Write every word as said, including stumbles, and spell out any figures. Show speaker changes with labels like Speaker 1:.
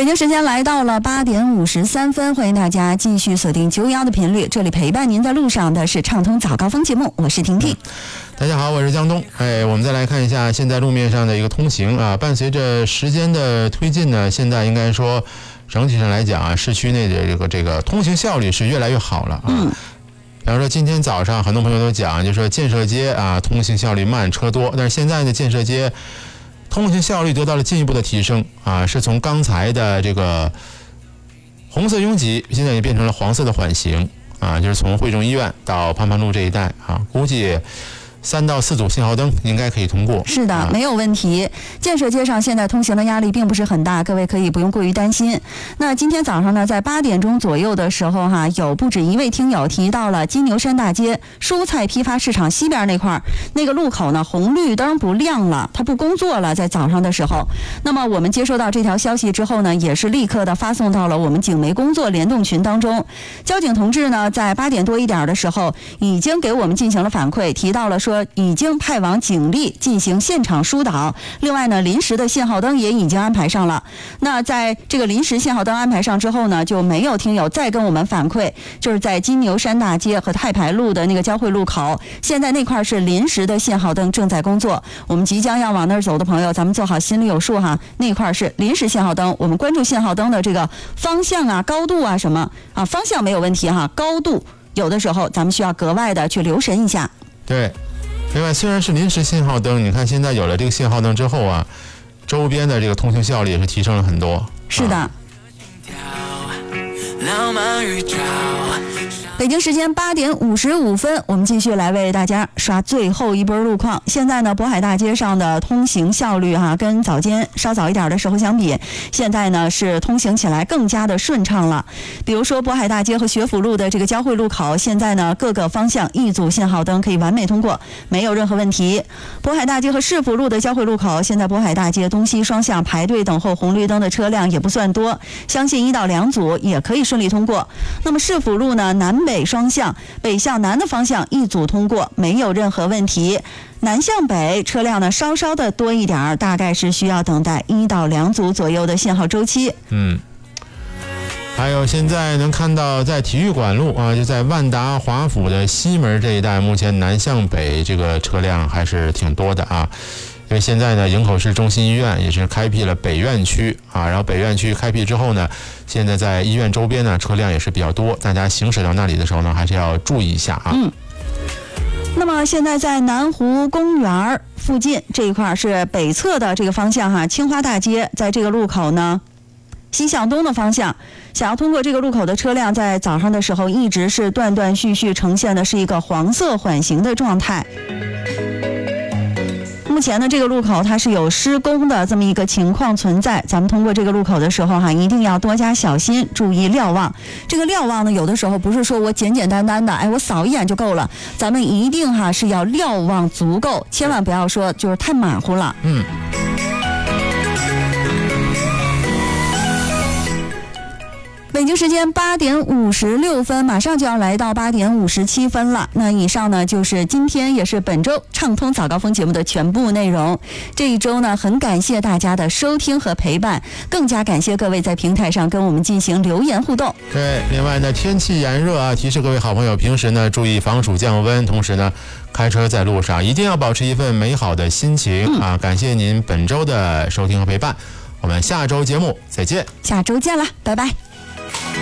Speaker 1: 北京时间来到了八点五十三分，欢迎大家继续锁定九幺的频率，这里陪伴您在路上的是畅通早高峰节目，我是婷婷。
Speaker 2: 大家好，我是江东。哎，我们再来看一下现在路面上的一个通行啊，伴随着时间的推进呢，现在应该说整体上来讲啊，市区内的这个这个通行效率是越来越好了啊。嗯。比方说今天早上很多朋友都讲，就说建设街啊通行效率慢车多，但是现在呢建设街通行效率得到了进一步的提升啊，是从刚才的这个红色拥挤，现在也变成了黄色的缓行啊，就是从汇中医院到潘潘路这一带啊，估计三到四组信号灯应该可以通过。
Speaker 1: 是的、啊、没有问题。建设街上现在通行的压力并不是很大，各位可以不用过于担心。那今天早上呢，在八点钟左右的时候哈，有不止一位听友提到了金牛山大街蔬菜批发市场西边那块那个路口呢，红绿灯不亮了，它不工作了，在早上的时候。那么我们接收到这条消息之后呢，也是立刻的发送到了我们警媒工作联动群当中。交警同志呢，在八点多一点的时候已经给我们进行了反馈，提到了说已经派往警力进行现场疏导，另外呢，临时的信号灯也已经安排上了。那在这个临时信号灯安排上之后呢，就没有听友再跟我们反馈，就是在金牛山大街和太牌路的那个交汇路口，现在那块是临时的信号灯正在工作。我们即将要往那儿走的朋友，咱们做好心里有数哈，那块是临时信号灯，我们关注信号灯的这个方向啊、高度啊什么啊，方向没有问题哈，高度有的时候咱们需要格外的去留神一下。
Speaker 2: 对。另外，虽然是临时信号灯，你看现在有了这个信号灯之后啊，周边的这个通行效率也是提升了很多。
Speaker 1: 是的。啊北京时间八点五十五分，我们继续来为大家刷最后一波路况。现在呢，渤海大街上的通行效率哈、啊，跟早间稍早一点的时候相比，现在呢是通行起来更加的顺畅了。比如说渤海大街和学府路的这个交汇路口，现在呢各个方向一组信号灯可以完美通过，没有任何问题。渤海大街和市府路的交汇路口，现在渤海大街东西双向排队等候红绿灯的车辆也不算多，相信一到两组也可以顺利通过。那么市府路呢，南北双向，北向南的方向一组通过，没有任何问题。南向北车辆呢稍稍的多一点，大概是需要等待一到两组左右的信号周期。
Speaker 2: 嗯。还有现在能看到在体育馆路啊，就在万达华府的西门这一带，目前南向北这个车辆还是挺多的啊。因为现在呢，营口市中心医院也是开辟了北院区啊，然后北院区开辟之后呢，现在在医院周边呢车辆也是比较多，大家行驶到那里的时候呢，还是要注意一下啊。
Speaker 1: 嗯。那么现在在南湖公园附近这一块是北侧的这个方向哈，清华大街在这个路口呢，西向东的方向，想要通过这个路口的车辆，在早上的时候一直是断断续续呈现的是一个黄色缓行的状态。目前呢，这个路口它是有施工的这么一个情况存在，咱们通过这个路口的时候哈，一定要多加小心，注意瞭望。这个瞭望呢，有的时候不是说我简简单单的，哎，我扫一眼就够了，咱们一定哈是要瞭望足够，千万不要说就是太马虎了。
Speaker 2: 嗯。
Speaker 1: 北京时间八点五十六分，马上就要来到八点五十七分了。那以上呢，就是今天也是本周畅通早高峰节目的全部内容。这一周呢，很感谢大家的收听和陪伴，更加感谢各位在平台上跟我们进行留言互动。
Speaker 2: 对，另外呢，天气炎热啊，提示各位好朋友平时呢注意防暑降温，同时呢，开车在路上一定要保持一份美好的心情、嗯、啊！感谢您本周的收听和陪伴，我们下周节目再见。
Speaker 1: 下周见了，拜拜。